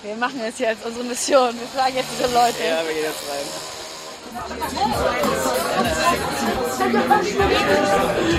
Wir machen es jetzt, unsere Mission. Wir fragen jetzt diese Leute. Ja, wir gehen jetzt rein.